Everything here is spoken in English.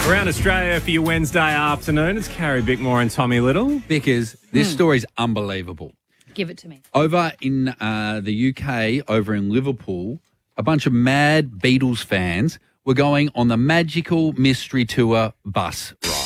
Around Australia for your Wednesday afternoon, it's Carrie Bickmore and Tommy Little. Because this story's unbelievable. Give it to me. Over in the UK, over in Liverpool, a bunch of mad Beatles fans were going on the Magical Mystery Tour bus ride.